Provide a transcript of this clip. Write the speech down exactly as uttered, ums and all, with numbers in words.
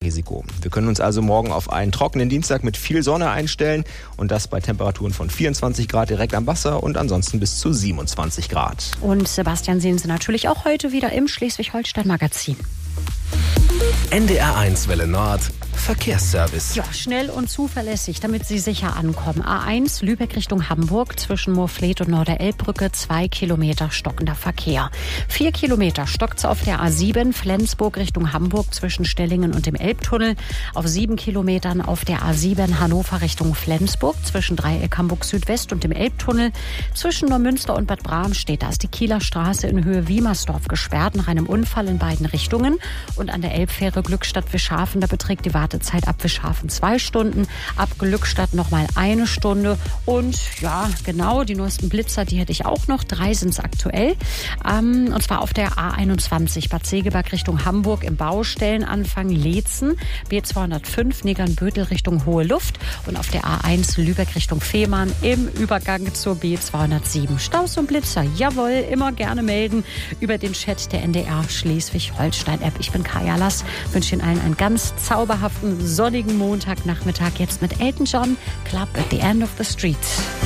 Unwetterrisiko. Wir können uns also morgen auf einen trockenen Dienstag mit viel Sonne einstellen und das bei Temperaturen von vierundzwanzig Grad direkt am Wasser und ansonsten bis zu siebenundzwanzig Grad. Und Sebastian sehen Sie natürlich auch heute wieder im Schleswig-Holstein-Magazin. N D R eins Welle Nord Verkehrsservice. Ja, schnell und zuverlässig, damit Sie sicher ankommen. A eins Lübeck Richtung Hamburg zwischen Moorfleet und Norderelbbrücke, zwei Kilometer stockender Verkehr. Vier Kilometer stockt's auf der A sieben Flensburg Richtung Hamburg zwischen Stellingen und dem Elbtunnel. Auf sieben Kilometern auf der A sieben Hannover Richtung Flensburg zwischen Dreieck Hamburg Südwest und dem Elbtunnel. Zwischen Neumünster und Bad Bramstedt, da ist die Kieler Straße in Höhe Wiemersdorf gesperrt nach einem Unfall in beiden Richtungen. Und an der Elbfähre Glückstadt-Wischhafen, da beträgt die Wartezeit ab Wischhafen zwei Stunden, ab Glückstadt nochmal eine Stunde. Und ja, genau, die neuesten Blitzer, die hätte ich auch noch. Drei sind es aktuell. Ähm, und zwar auf der A einundzwanzig Bad Segeberg Richtung Hamburg im Baustellenanfang Leetzen, B zweihundertfünf Negernbötel Richtung Hohe Luft und auf der A eins Lübeck Richtung Fehmarn im Übergang zur B zweihundertsieben. Staus und Blitzer, jawohl, immer gerne melden über den Chat der N D R Schleswig-Holstein-App. Ich bin Kaya Lass, wünsche Ihnen allen einen ganz zauberhaften, sonnigen Montagnachmittag. Jetzt mit Elton John, Club at the End of the Street.